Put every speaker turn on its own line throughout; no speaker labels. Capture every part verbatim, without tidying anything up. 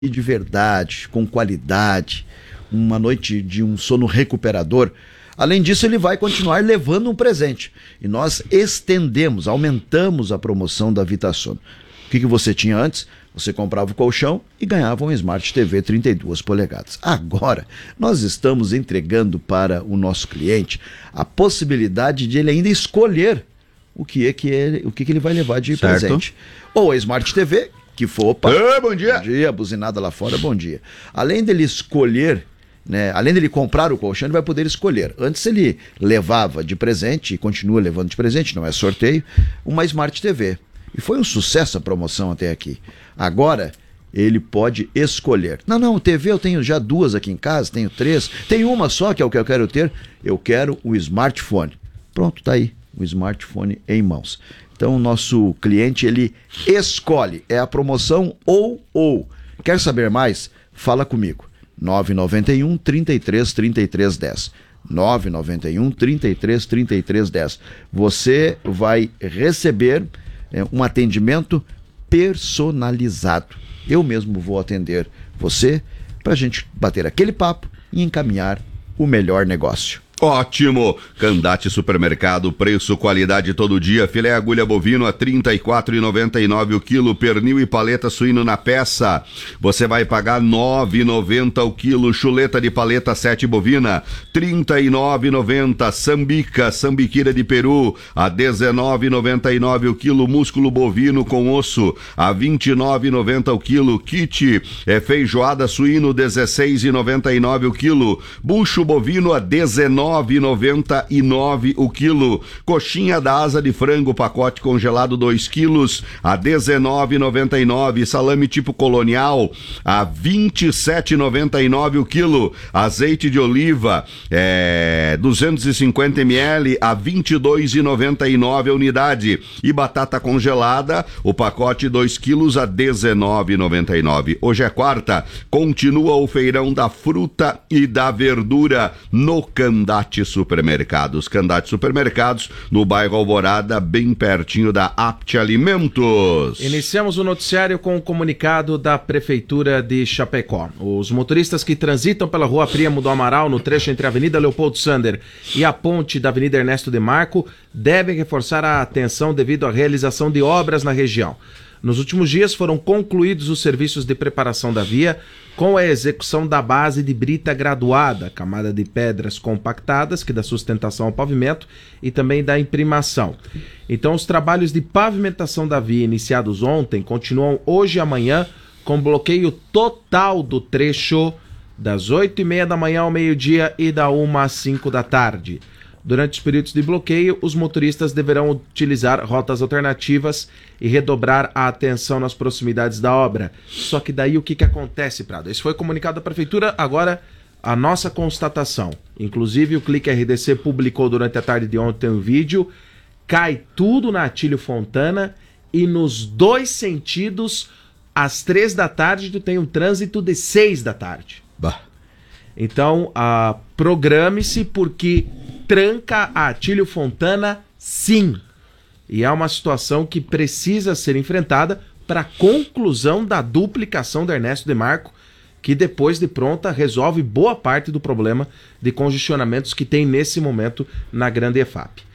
de verdade, com qualidade, uma noite de um sono recuperador. Além disso, ele vai continuar levando um presente. E nós estendemos, aumentamos a promoção da VitaSono. O que, que você tinha antes? Você comprava o colchão e ganhava um Smart T V trinta e duas polegadas. Agora, nós estamos entregando para o nosso cliente a possibilidade de ele ainda escolher o que é que ele, o que, que ele vai levar de certo. presente. Ou a Smart T V, que for... Opa,
Ei, bom dia!
Bom dia, buzinada lá fora, bom dia. Além dele escolher... Né? Além dele comprar o colchão, ele vai poder escolher. Antes ele levava de presente, e continua levando de presente, não é sorteio, uma Smart T V. E foi um sucesso a promoção até aqui. Agora, ele pode escolher. Não, não, T V eu tenho já duas aqui em casa, tenho três, tenho uma só que é o que eu quero ter. Eu quero o smartphone. Pronto, tá aí, o smartphone em mãos. Então o nosso cliente, ele escolhe, é a promoção ou, ou. Quer saber mais? Fala comigo. nove nove um, trinta e três, trinta e três, dez. nove nove um, trinta e três, trinta e três, dez. Você vai receber é, um atendimento personalizado. Eu mesmo vou atender você para a gente bater aquele papo e encaminhar o melhor negócio.
Ótimo! Candate Supermercado, preço, qualidade todo dia. Filé agulha bovino a trinta e quatro reais e noventa e nove centavos o quilo. Pernil e paleta suíno na peça. Você vai pagar nove reais e noventa centavos o quilo. Chuleta de paleta sete bovina, trinta e nove reais e noventa centavos. Sambica, sambiquira de peru, a dezenove reais e noventa e nove centavos o quilo. Músculo bovino com osso, a vinte e nove reais e noventa centavos o quilo. Kit, é feijoada suíno, dezesseis reais e noventa e nove centavos o quilo. Bucho bovino a dezenove reais e noventa e nove centavos o quilo. Coxinha da asa de frango, pacote congelado dois quilos, a dezenove reais e noventa e nove centavos. Salame tipo colonial, a vinte e sete reais e noventa e nove centavos o quilo. Azeite de oliva, é, duzentos e cinquenta mililitros, a vinte e dois reais e noventa e nove centavos a unidade. E batata congelada, o pacote dois quilos, a dezenove reais e noventa e nove centavos. Hoje é quarta, continua o feirão da fruta e da verdura no Candate Supermercados. Candate Supermercados, no bairro Alvorada, bem pertinho da Apt Alimentos.
Iniciamos o noticiário com o comunicado da Prefeitura de Chapecó. Os motoristas que transitam pela Rua Príamo do Amaral, no trecho entre a Avenida Leopoldo Sander e a ponte da Avenida Ernesto de Marco, devem reforçar a atenção devido à realização de obras na região. Nos últimos dias foram concluídos os serviços de preparação da via com a execução da base de brita graduada, camada de pedras compactadas que dá sustentação ao pavimento e também da imprimação. Então os trabalhos de pavimentação da via iniciados ontem continuam hoje e amanhã com bloqueio total do trecho das oito e meia da manhã ao meio-dia e da uma às cinco da tarde. Durante os períodos de bloqueio, os motoristas deverão utilizar rotas alternativas e redobrar a atenção nas proximidades da obra. Só que daí o que, que acontece, Prado? Esse foi comunicado da Prefeitura, agora a nossa constatação. Inclusive o Clique R D C publicou durante a tarde de ontem um vídeo, cai tudo na Atílio Fontana e nos dois sentidos, às três da tarde, tu tem um trânsito de seis da tarde.
Bah.
Então, ah, programe-se porque... tranca a Atílio Fontana, sim. E é uma situação que precisa ser enfrentada para a conclusão da duplicação do Ernesto de Marco, que depois de pronta resolve boa parte do problema de congestionamentos que tem nesse momento na Grande E F A P.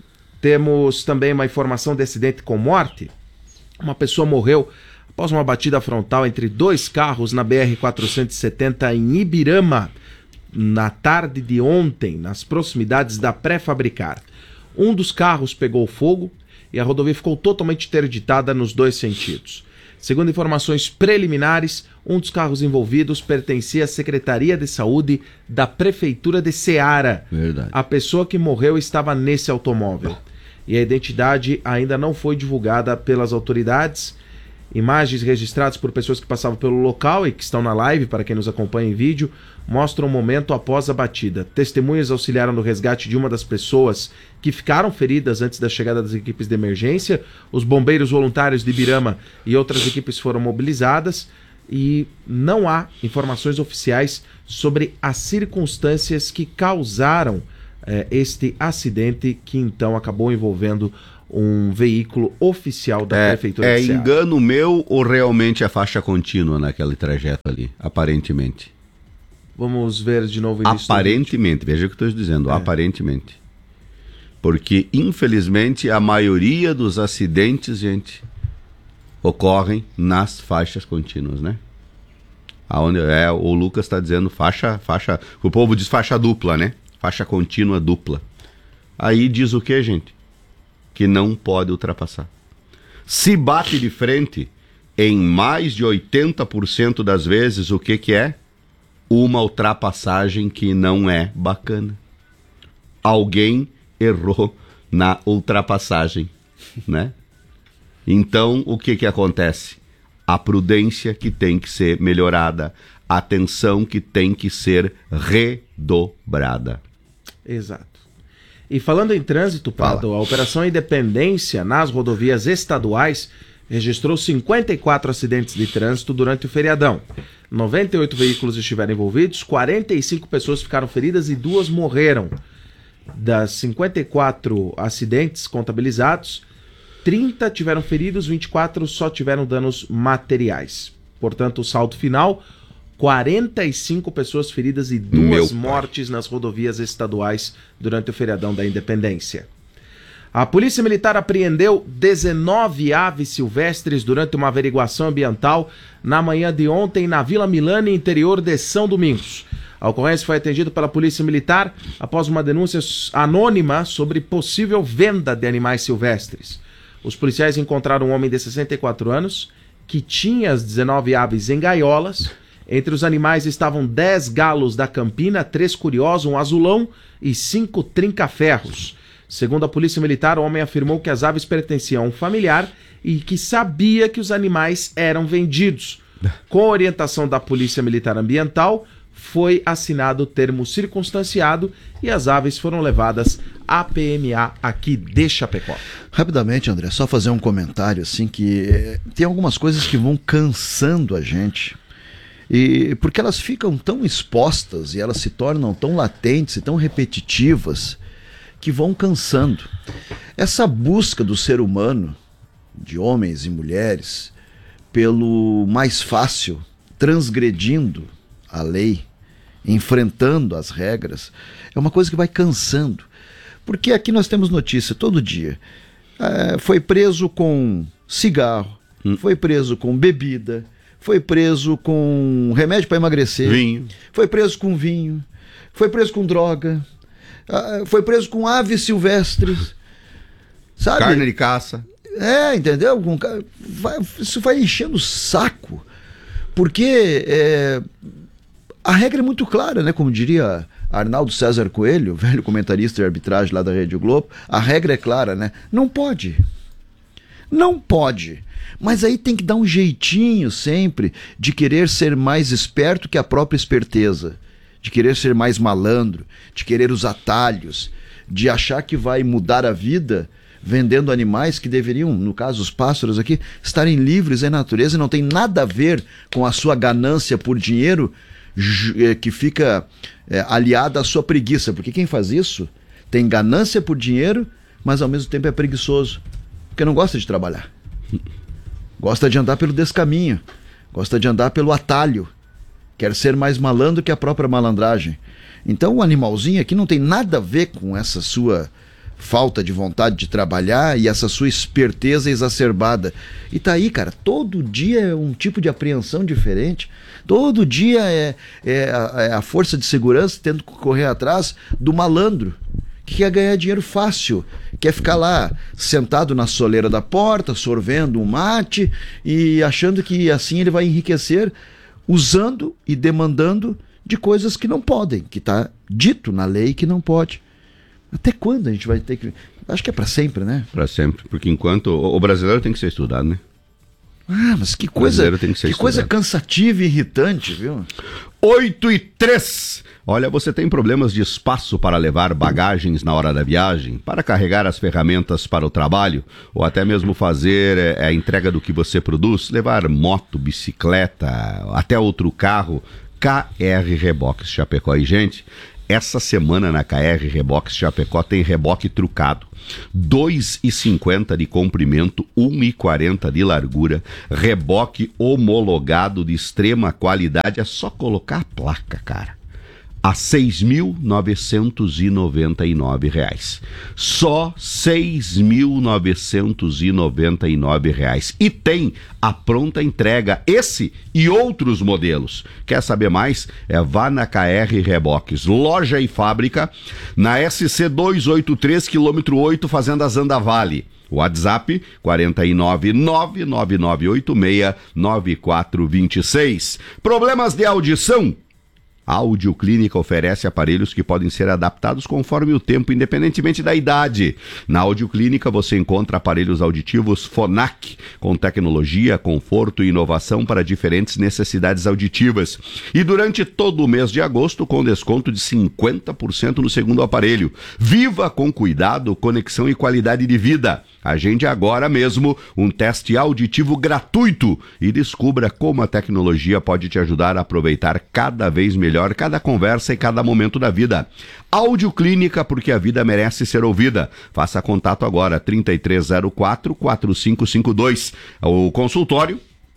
Temos também uma informação de acidente com morte. Uma pessoa morreu após uma batida frontal entre dois carros na B R quatrocentos e setenta em Ibirama, na tarde de ontem, nas proximidades da Pré-Fabricar. Um dos carros pegou fogo e a rodovia ficou totalmente interditada nos dois sentidos. Segundo informações preliminares, um dos carros envolvidos pertencia à Secretaria de Saúde da Prefeitura de Ceará.
Verdade.
A pessoa que morreu estava nesse automóvel. E a identidade ainda não foi divulgada pelas autoridades. Imagens registradas por pessoas que passavam pelo local e que estão na live, para quem nos acompanha em vídeo, mostram o momento após a batida. Testemunhas auxiliaram no resgate de uma das pessoas que ficaram feridas antes da chegada das equipes de emergência. Os bombeiros voluntários de Ibirama e outras equipes foram mobilizadas e não há informações oficiais sobre as circunstâncias que causaram eh, este acidente que então acabou envolvendo um veículo oficial da
É,
Prefeitura
é
de Seara.
engano meu ou realmente é faixa contínua naquele trajeto ali? Aparentemente.
Vamos ver de novo o início do
Aparentemente, veja o que eu estou dizendo,
É.
aparentemente. Porque, infelizmente, a maioria dos acidentes, gente, ocorrem nas faixas contínuas, né? Aonde, é, o Lucas está dizendo faixa, faixa, o povo diz faixa dupla, né? Faixa contínua dupla. Aí diz o que, gente? Que não pode ultrapassar. Se bate de frente, em mais de oitenta por cento das vezes, o que que é? Uma ultrapassagem que não é bacana. Alguém errou na ultrapassagem, né? Então, o que que acontece? A prudência que tem que ser melhorada, a atenção que tem que ser redobrada.
Exato. E falando em trânsito, Prado,
Fala.
a Operação Independência nas rodovias estaduais registrou cinquenta e quatro acidentes de trânsito durante o feriadão. noventa e oito veículos estiveram envolvidos, quarenta e cinco pessoas ficaram feridas e duas morreram. Das cinquenta e quatro acidentes contabilizados, trinta tiveram feridos, vinte e quatro só tiveram danos materiais. Portanto, o saldo final, quarenta e cinco pessoas feridas e duas
Meu
mortes nas rodovias estaduais durante o feriadão da Independência. A Polícia Militar apreendeu dezenove aves silvestres durante uma averiguação ambiental na manhã de ontem na Vila Milani, interior de São Domingos. A ocorrência foi atendida pela Polícia Militar após uma denúncia anônima sobre possível venda de animais silvestres. Os policiais encontraram um homem de sessenta e quatro anos que tinha as dezenove aves em gaiolas. Entre os animais estavam dez galos da Campina, três curiosos, um azulão e cinco trinca-ferros. Segundo a Polícia Militar, o homem afirmou que as aves pertenciam a um familiar e que sabia que os animais eram vendidos. Com a orientação da Polícia Militar Ambiental, foi assinado o termo circunstanciado e as aves foram levadas à P M A aqui de Chapecó.
Rapidamente, André, só fazer um comentário assim que eh, tem algumas coisas que vão cansando a gente. E porque elas ficam tão expostas e elas se tornam tão latentes e tão repetitivas que vão cansando. Essa busca do ser humano, de homens e mulheres, pelo mais fácil, transgredindo a lei, enfrentando as regras, é uma coisa que vai cansando. Porque aqui nós temos notícia todo dia. É, foi preso com cigarro, hum. foi preso com bebida, foi preso com remédio para emagrecer,
Vinho.
foi preso com vinho, foi preso com droga, foi preso com aves silvestres, sabe?
Carne de caça.
É, entendeu? Vai, isso vai enchendo o saco, porque é, a regra é muito clara, né? Como diria Arnaldo César Coelho, velho comentarista de arbitragem lá da Rede Globo, a regra é clara, né? Não pode. Não pode. Mas aí tem que dar um jeitinho sempre de querer ser mais esperto que a própria esperteza, de querer ser mais malandro, de querer os atalhos, de achar que vai mudar a vida vendendo animais que deveriam, no caso os pássaros aqui, estarem livres em natureza e não tem nada a ver com a sua ganância por dinheiro que fica é, aliada à sua preguiça, porque quem faz isso tem ganância por dinheiro, mas ao mesmo tempo é preguiçoso, porque não gosta de trabalhar. Gosta de andar pelo descaminho, gosta de andar pelo atalho, quer ser mais malandro que a própria malandragem. Então o animalzinho aqui não tem nada a ver com essa sua falta de vontade de trabalhar e essa sua esperteza exacerbada. E tá aí, cara, todo dia é um tipo de apreensão diferente, todo dia é, é, a, é a força de segurança tendo que correr atrás do malandro, que quer ganhar dinheiro fácil, quer ficar lá sentado na soleira da porta, sorvendo um mate e achando que assim ele vai enriquecer, usando e demandando de coisas que não podem, que está dito na lei que não pode. Até quando a gente vai ter que... Acho que é para sempre, né?
Para sempre, porque enquanto... O brasileiro tem que ser estudado, né?
Ah, mas que coisa,
tem que ser
que coisa cansativa e irritante, viu?
oito e três. Olha, você tem problemas de espaço para levar bagagens na hora da viagem, para carregar as ferramentas para o trabalho, ou até mesmo fazer é, a entrega do que você produz, levar moto, bicicleta, até outro carro. K R Reboques Chapecó. E, gente, essa semana na K R Reboques Chapecó tem reboque trucado. dois e cinquenta de comprimento, um e quarenta de largura, reboque homologado de extrema qualidade. É só colocar a placa, cara. A seis mil novecentos e noventa e nove reais. Só seis mil novecentos e noventa e nove reais. E tem a pronta entrega, esse e outros modelos. Quer saber mais? É vá na K R Reboques, loja e fábrica, na S C duzentos e oitenta e três, quilômetro oito, Fazenda Zanda Vale. WhatsApp quatro nove nove, nove nove oito seis, nove quatro dois seis. Problemas de audição? A Audioclínica oferece aparelhos que podem ser adaptados conforme o tempo, independentemente da idade. Na Audioclínica você encontra aparelhos auditivos Phonak, com tecnologia, conforto e inovação para diferentes necessidades auditivas. E durante todo o mês de agosto, com desconto de cinquenta por cento no segundo aparelho. Viva com cuidado, conexão e qualidade de vida. Agende agora mesmo um teste auditivo gratuito e descubra como a tecnologia pode te ajudar a aproveitar cada vez melhor cada conversa e cada momento da vida. Audioclínica, porque a vida merece ser ouvida. Faça contato agora, trinta e três zero quatro, quatro cinco cinco dois. O consultório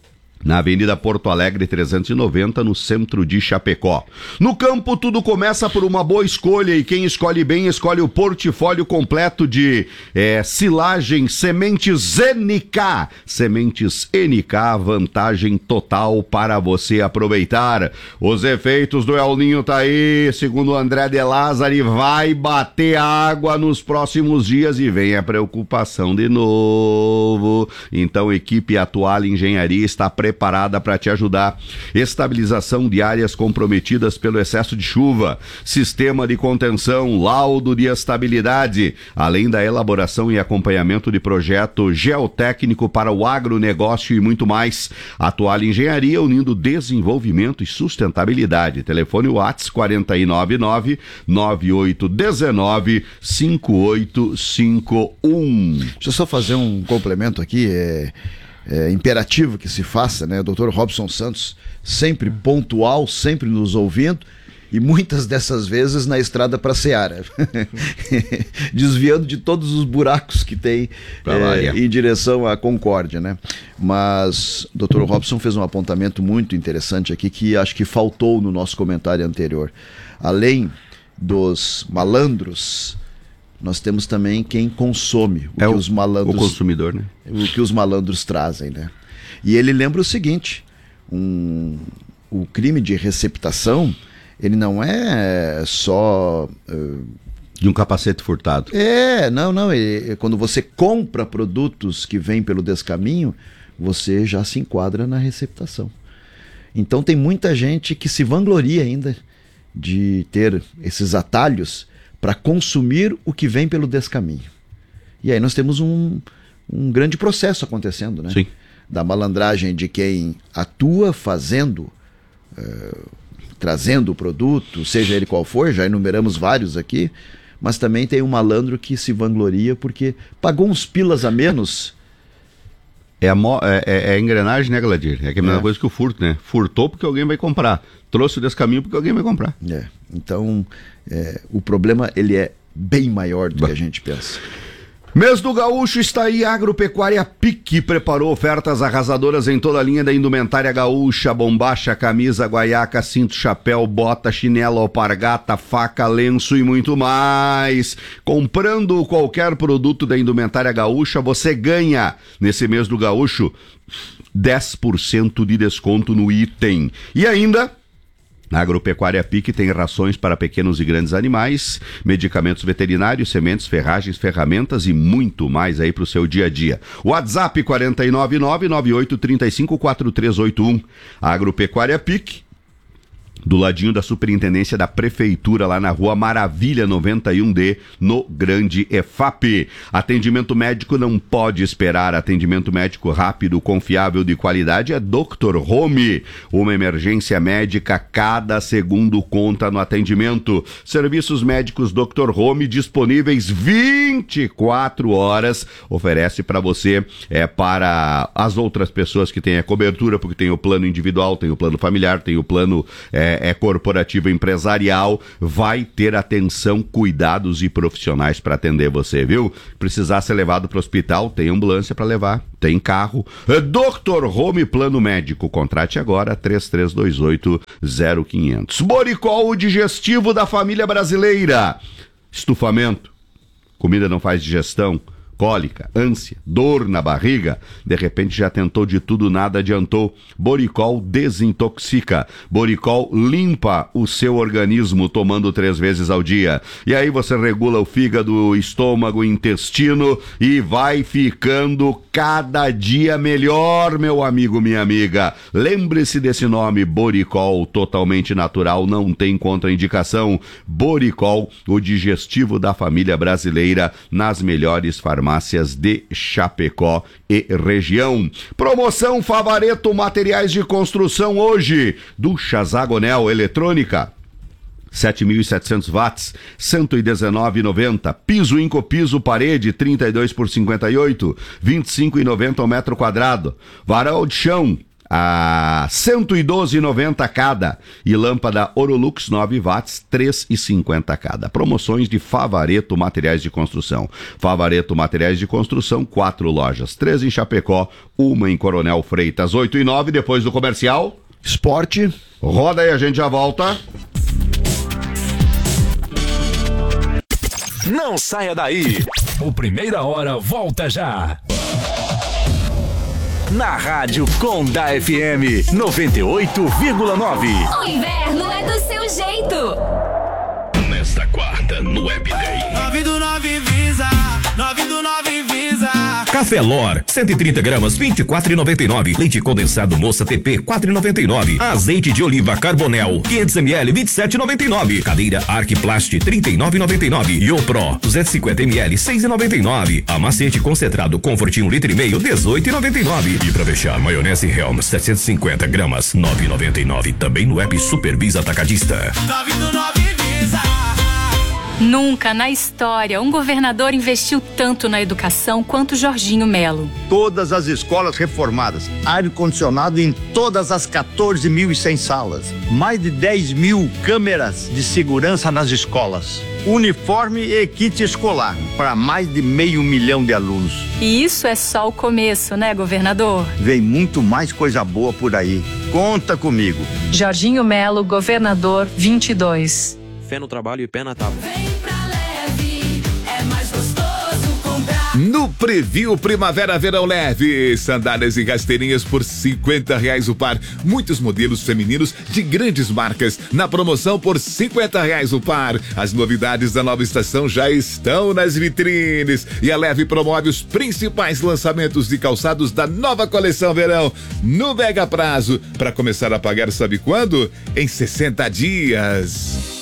na Avenida Porto Alegre trezentos e noventa, no centro de Chapecó. No campo, tudo começa por uma boa escolha, e quem escolhe bem, escolhe o portfólio completo de é, silagem Sementes N K. Sementes N K, vantagem total para você aproveitar. Os efeitos do El Ninho tá aí, segundo o André de Lázari, vai bater água nos próximos dias e vem a preocupação de novo. Então, equipe Atual Engenharia está preparada preparada para te ajudar. Estabilização de áreas comprometidas pelo excesso de chuva, sistema de contenção, laudo de estabilidade, além da elaboração e acompanhamento de projeto geotécnico para o agronegócio e muito mais. Atual Engenharia, unindo desenvolvimento e sustentabilidade. Telefone WhatsApp quatro nove nove, nove oito um nove, cinco oito cinco um.
Deixa eu só fazer um complemento aqui. É... É imperativo que se faça, né? O doutor Robson Santos, sempre pontual, sempre nos ouvindo, e muitas dessas vezes na estrada para Seara, desviando de todos os buracos que tem é, em direção à Concórdia, né? Mas o doutor Robson fez um apontamento muito interessante aqui, que acho que faltou no nosso comentário anterior. Além dos malandros, nós temos também quem consome o
é
que
o,
os malandros...
O consumidor, né?
O que os malandros trazem, né? E ele lembra o seguinte, um, o crime de receptação, ele não é só... Uh,
de um capacete furtado.
É, não, não. Ele, quando você compra produtos que vêm pelo descaminho, você já se enquadra na receptação. Então tem muita gente que se vangloria ainda de ter esses atalhos para consumir o que vem pelo descaminho. E aí nós temos um, um grande processo acontecendo, né?
Sim.
Da malandragem de quem atua fazendo, uh, trazendo o produto, seja ele qual for, já enumeramos vários aqui, mas também tem um malandro que se vangloria porque pagou uns pilas a menos.
É a, mo- é, é, é a engrenagem, né, Gladir? É a mesma é. coisa que o furto, né? Furtou porque alguém vai comprar. Trouxe o descaminho porque alguém vai comprar.
É. Então, é, o problema ele é bem maior do bah. que a gente pensa.
Mês do Gaúcho está aí, Agropecuária Pique preparou ofertas arrasadoras em toda a linha da indumentária gaúcha, bombacha, camisa, guaiaca, cinto, chapéu, bota, chinelo, alpargata, faca, lenço e muito mais. Comprando qualquer produto da indumentária gaúcha, você ganha, nesse mês do Gaúcho, dez por cento de desconto no item. E ainda... A Agropecuária Pique tem rações para pequenos e grandes animais, medicamentos veterinários, sementes, ferragens, ferramentas e muito mais aí para o seu dia a dia. WhatsApp quatro nove nove, nove oito três cinco, quatro três oito um. A Agropecuária Pique, do ladinho da Superintendência da Prefeitura, lá na Rua Maravilha noventa e um D, no Grande E F A P. Atendimento médico não pode esperar. Atendimento médico rápido, confiável, de qualidade é doutor Home. Uma emergência médica, cada segundo conta no atendimento. Serviços médicos doutor Home disponíveis vinte e quatro horas. Oferece para você, é para as outras pessoas que têm a cobertura, porque tem o plano individual, tem o plano familiar, tem o plano... É, é, é corporativo empresarial, vai ter atenção, cuidados e profissionais para atender você, viu? Precisar ser levado para o hospital, tem ambulância para levar, tem carro. doutor Home Plano Médico, contrate agora, três três dois oito zero quinhentos. Boricol, o digestivo da família brasileira. Estufamento, comida não faz digestão, cólica, ânsia, dor na barriga, de repente já tentou de tudo, nada adiantou. Boricol desintoxica. Boricol limpa o seu organismo tomando três vezes ao dia. E aí você regula o fígado, o estômago, o intestino e vai ficando cada dia melhor, meu amigo, minha amiga. Lembre-se desse nome, Boricol, totalmente natural, não tem contraindicação. Boricol, o digestivo da família brasileira, nas melhores farmácias farmácias de Chapecó e região. Promoção Favareto Materiais de Construção hoje. Ducha Zagonel Eletrônica, sete mil e setecentos watts, cento e dezenove reais e noventa centavos. Piso Incopiso Parede, trinta e dois por cinquenta e oito, vinte e cinco reais e noventa centavos ao metro quadrado. Varal de chão a cento e doze reais e noventa centavos cada. E lâmpada Orolux nove watts, três reais e cinquenta centavos cada. Promoções de Favareto Materiais de Construção. Favareto Materiais de Construção, quatro lojas, três em Chapecó, uma em Coronel Freitas. Oito e nove, depois do comercial.
Esporte.
Roda aí, a gente já volta.
Não saia daí. O Primeira Hora volta já. Na Rádio Conda F M noventa e oito vírgula nove.
O inverno é do seu jeito.
Nesta quarta, no App Day.
nove do nove Visa, nove do nove Visa.
Café Lor, cento e trinta gramas, vinte e quatro reais e noventa e nove centavos. Leite condensado Moça T P, quatro reais e noventa e nove centavos. Azeite de oliva Carbonel, quinhentos mililitros, vinte e sete reais e noventa e nove centavos. Cadeira Arquiplast, trinta e nove reais e noventa e nove centavos. Yopro, duzentos e cinquenta mililitros, seis reais e noventa e nove centavos. Amacete concentrado Comfort um litro e meio, dezoito reais e noventa e nove centavos. E pra fechar, maionese Helm, setecentos e cinquenta gramas, nove reais e noventa e nove centavos. Também no app Supervisa Atacadista.
nove do nove Visa.
Nunca na história um governador investiu tanto na educação quanto Jorginho Melo.
Todas as escolas reformadas, ar-condicionado em todas as quatorze mil e cem salas, mais de dez mil câmeras de segurança nas escolas, uniforme e kit escolar para mais de meio milhão de alunos.
E isso é só o começo, né, governador?
Vem muito mais coisa boa por aí. Conta comigo.
Jorginho Melo, governador vinte e dois.
Fé no trabalho e pé na tábua.
Vem pra Leve, é mais gostoso comprar.
No Preview Primavera Verão Leve, sandálias e rasteirinhas por cinquenta reais o par. Muitos modelos femininos de grandes marcas na promoção por cinquenta reais o par. As novidades da nova estação já estão nas vitrines e a Leve promove os principais lançamentos de calçados da nova coleção verão no mega prazo para começar a pagar, sabe quando? Em sessenta dias.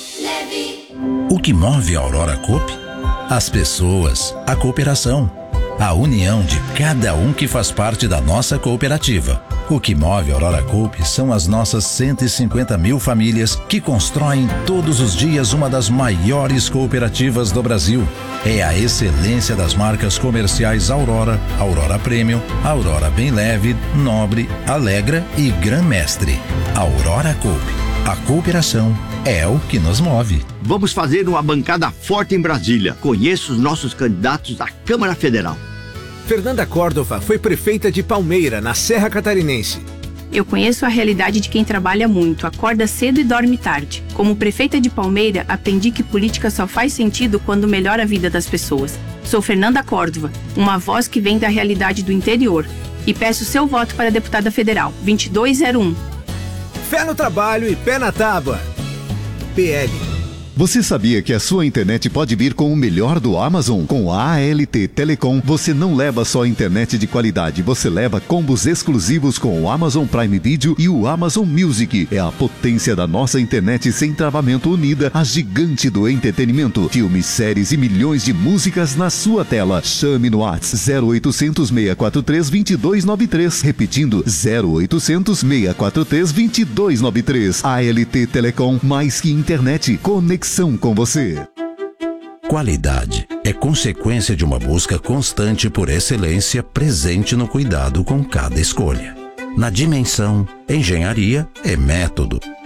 O que move a Aurora Coop? As pessoas, a cooperação, a união de cada um que faz parte da nossa cooperativa. O que move a Aurora Coop são as nossas cento e cinquenta mil famílias que constroem todos os dias uma das maiores cooperativas do Brasil. É a excelência das marcas comerciais Aurora, Aurora Premium, Aurora Bem Leve, Nobre, Alegra e Gran Mestre. Aurora Coop. A cooperação é o que nos move.
Vamos fazer uma bancada forte em Brasília. Conheço os nossos candidatos à Câmara Federal.
Fernanda Córdova foi prefeita de Palmeira, na Serra Catarinense.
Eu conheço a realidade de quem trabalha muito, acorda cedo e dorme tarde. Como prefeita de Palmeira, aprendi que política só faz sentido quando melhora a vida das pessoas. Sou Fernanda Córdova, uma voz que vem da realidade do interior. E peço seu voto para deputada federal, vinte e dois zero um.
Fé no trabalho e pé na tábua. P L.
Você sabia que a sua internet pode vir com o melhor do Amazon? Com a A L T Telecom, você não leva só internet de qualidade, você leva combos exclusivos com o Amazon Prime Video e o Amazon Music. É a potência da nossa internet sem travamento unida à gigante do entretenimento. Filmes, séries e milhões de músicas na sua tela. Chame no WhatsApp zero oitocentos, seis quatro três, dois dois nove três. Repetindo, zero oitocentos, seis quatro três, dois dois nove três. A L T Telecom, mais que internet, conexão com você.
Qualidade é consequência de uma busca constante por excelência presente no cuidado com cada escolha. Na dimensão, engenharia é método,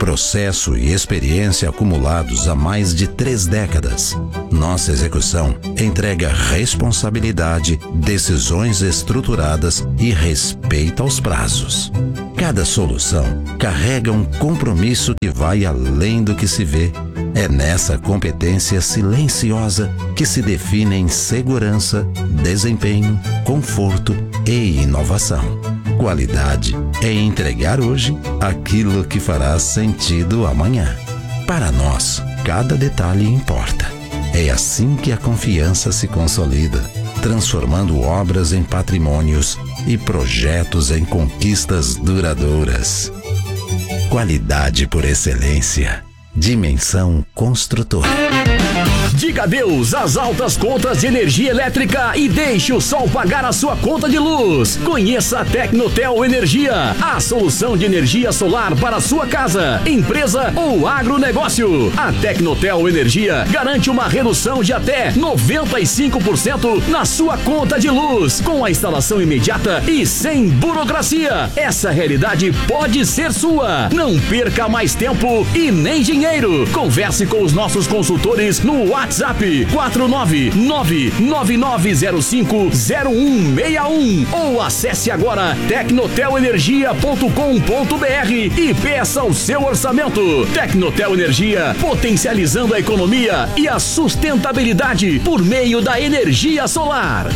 processo e experiência acumulados há mais de três décadas. Nossa execução entrega responsabilidade, decisões estruturadas e respeito aos prazos. Cada solução carrega um compromisso que vai além do que se vê. É nessa competência silenciosa que se definem segurança, desempenho, conforto e inovação. Qualidade é entregar hoje aquilo que fará sentido amanhã. Para nós, cada detalhe importa. É assim que a confiança se consolida, transformando obras em patrimônios e projetos em conquistas duradouras. Qualidade por excelência. Dimensão Construtora.
Diga adeus às altas contas de energia elétrica e deixe o sol pagar a sua conta de luz. Conheça a Tecnotel Energia, a solução de energia solar para a sua casa, empresa ou agronegócio. A Tecnotel Energia garante uma redução de até noventa e cinco por cento na sua conta de luz, com a instalação imediata e sem burocracia. Essa realidade pode ser sua. Não perca mais tempo e nem dinheiro. Converse com os nossos consultores no WhatsApp quatro nove nove nove nove zero cinco zero um seis um ou acesse agora tecnotel energia ponto com ponto br e peça o seu orçamento. Tecnotel Energia, potencializando a economia e a sustentabilidade por meio da energia solar.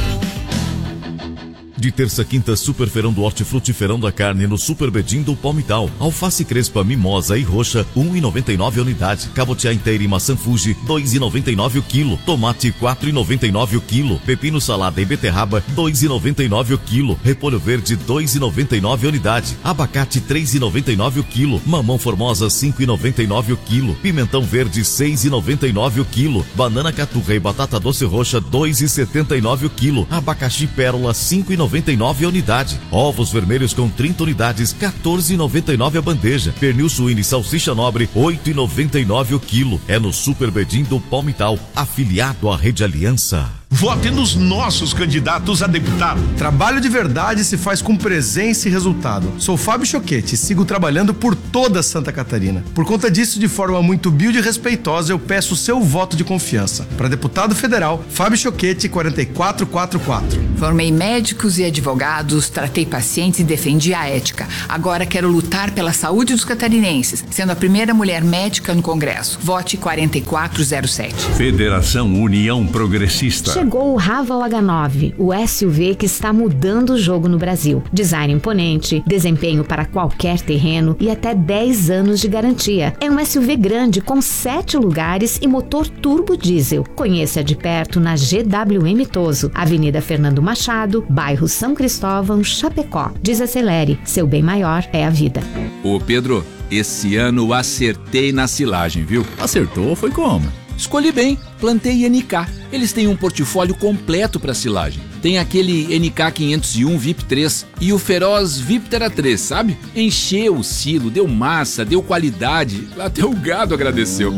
De terça a quinta, Super Feirão do Hortifruti, Feirão da Carne no Super Bedim do Palmital. Alface crespa, mimosa e roxa, um real e noventa e nove a unidade. Cabotiá inteira e maçã Fuji, dois reais e noventa e nove o quilo. Tomate, quatro reais e noventa e nove o quilo. Pepino salada e beterraba, dois reais e noventa e nove o quilo. Repolho verde, dois reais e noventa e nove a unidade. Abacate, três reais e noventa e nove o quilo. Mamão formosa, cinco reais e noventa e nove o quilo. Pimentão verde, seis reais e noventa e nove o quilo. Banana caturra e batata doce roxa, dois reais e setenta e nove o quilo. Abacaxi pérola, cinco reais e noventa e nove a unidade. Ovos vermelhos com trinta unidades, quatorze reais e noventa e nove a bandeja. Pernil suíno e salsicha nobre, oito reais e noventa e nove o quilo. É no Super Bedim do Palmital, afiliado à Rede Aliança.
Vote nos nossos candidatos a deputado.
Trabalho de verdade se faz com presença e resultado. Sou Fábio Choquete e sigo trabalhando por toda Santa Catarina. Por conta disso, de forma muito humilde e respeitosa, eu peço o seu voto de confiança. Para deputado federal, Fábio Choquete, quatro quatro quatro quatro.
Formei médicos e advogados, tratei pacientes e defendi a ética. Agora quero lutar pela saúde dos catarinenses, sendo a primeira mulher médica no Congresso. Vote quatro quatro zero sete.
Federação União Progressista.
Chegou o Raval H nove, o S U V que está mudando o jogo no Brasil. Design imponente, desempenho para qualquer terreno e até dez anos de garantia. É um S U V grande com sete lugares e motor turbo diesel. Conheça de perto na G W M Toso, Avenida Fernando Machado, bairro São Cristóvão, Chapecó. Desacelere, seu bem maior é a vida.
Ô Pedro, esse ano acertei na silagem, viu?
Acertou foi como?
Escolhi bem, plantei N K. Eles têm um portfólio completo para silagem. Tem aquele N K quinhentos e um V I P três e o Feroz Viptera três, sabe? Encheu o silo, deu massa, deu qualidade, até o gado agradeceu.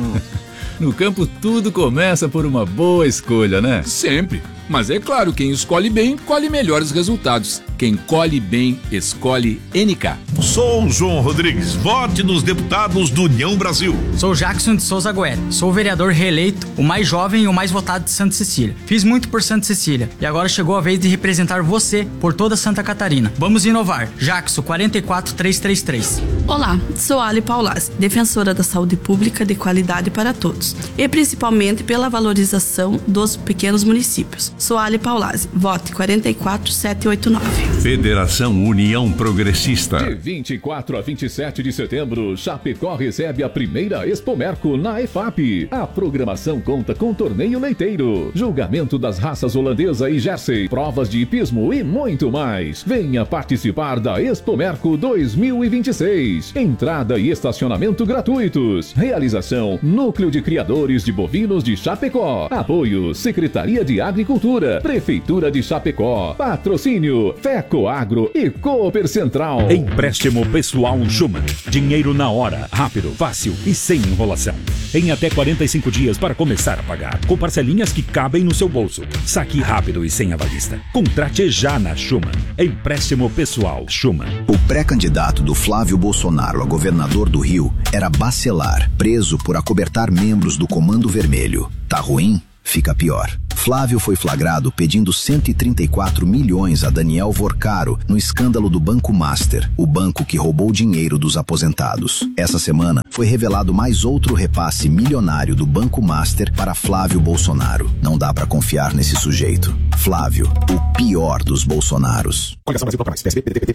No campo tudo começa por uma boa escolha, né?
Sempre. Mas é claro, quem escolhe bem, colhe melhores resultados. Quem colhe bem, escolhe N K.
Sou João Rodrigues. Vote nos deputados do União Brasil.
Sou Jackson de Souza Guerra. Sou vereador reeleito, o mais jovem e o mais votado de Santa Cecília. Fiz muito por Santa Cecília e agora chegou a vez de representar você por toda Santa Catarina. Vamos inovar. Jackson quatro quatro três três três.
Olá, sou Ali Paulazzi, defensora da saúde pública de qualidade para todos e principalmente pela valorização dos pequenos municípios. Sou Ali Paulazzi. Vote quatro quatro sete oito nove.
Federação União Progressista.
De vinte e quatro a vinte e sete de setembro, Chapecó recebe a primeira Expomerco na E F A P. A programação conta com torneio leiteiro, julgamento das raças holandesa e Jersey, provas de hipismo e muito mais. Venha participar da Expomerco dois mil e vinte e seis. Entrada e estacionamento gratuitos. Realização Núcleo de Criadores de Bovinos de Chapecó. Apoio Secretaria de Agricultura, Prefeitura de Chapecó. Patrocínio Fé Coagro e Cooper Central.
Empréstimo pessoal Schumann. Dinheiro na hora, rápido, fácil e sem enrolação. Em até quarenta e cinco dias para começar a pagar, com parcelinhas que cabem no seu bolso. Saque rápido e sem avalista. Contrate já na Schumann. Empréstimo pessoal Schumann.
O pré-candidato do Flávio Bolsonaro a governador do Rio era Bacelar, preso por acobertar membros do Comando Vermelho. Tá ruim? Fica pior. Flávio foi flagrado pedindo cento e trinta e quatro milhões a Daniel Vorcaro no escândalo do Banco Master, o banco que roubou dinheiro dos aposentados. Essa semana foi revelado mais outro repasse milionário do Banco Master para Flávio Bolsonaro. Não dá pra confiar nesse sujeito. Flávio, o pior dos Bolsonaros.